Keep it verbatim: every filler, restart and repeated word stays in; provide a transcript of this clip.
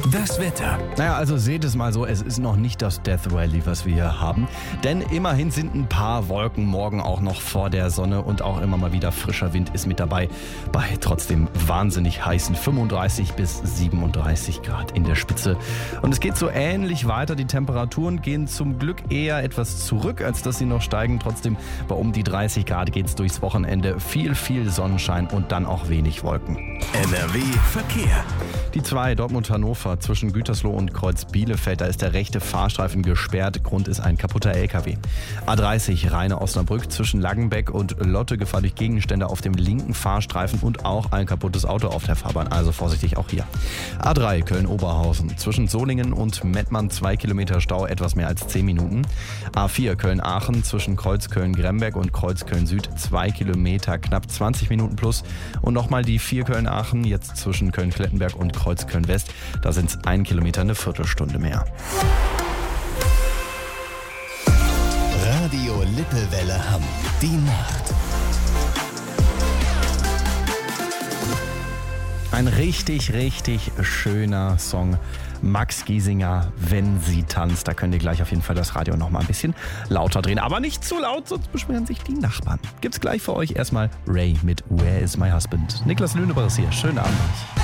Das Wetter. Naja, also seht es mal so, es ist noch nicht das Death Valley, was wir hier haben. Denn immerhin sind ein paar Wolken morgen auch noch vor der Sonne und auch immer mal wieder frischer Wind ist mit dabei. Bei trotzdem wahnsinnig heißen fünfunddreißig bis siebenunddreißig Grad in der Spitze. Und es geht so ähnlich weiter. Die Temperaturen gehen zum Glück eher etwas zurück, als dass sie noch steigen. Trotzdem bei um die dreißig Grad geht es durchs Wochenende. Viel, viel Sonnenschein und dann auch wenig Wolken. N R W Verkehr. Die zwei Dortmund-Hannover zwischen Gütersloh und Kreuz-Bielefeld, da ist der rechte Fahrstreifen gesperrt. Grund ist ein kaputter L K W. A dreißig Rheine-Osnabrück zwischen Langenbeck und Lotte, Gefahr durch Gegenstände auf dem linken Fahrstreifen und auch ein kaputtes Auto auf der Fahrbahn, also vorsichtig auch hier. A drei Köln-Oberhausen zwischen Solingen und Mettmann, zwei Kilometer Stau, etwas mehr als zehn Minuten. A vier Köln-Aachen zwischen Kreuz Köln-Gremberg und Kreuz Köln-Süd, zwei Kilometer, knapp zwanzig Minuten plus. Und nochmal die vier Köln-Aachen, jetzt zwischen Köln-Klettenberg und Kreuz Köln-West, da sind es ein Kilometer, eine Viertelstunde mehr. Radio Lippewelle Hamm. Die Nacht. Ein richtig, richtig schöner Song. Max Giesinger, Wenn sie tanzt. Da könnt ihr gleich auf jeden Fall das Radio noch mal ein bisschen lauter drehen. Aber nicht zu laut, sonst beschweren sich die Nachbarn. Gibt's gleich für euch erstmal Ray mit Where is my husband? Niklas Lüneberg ist hier. Schönen Abend.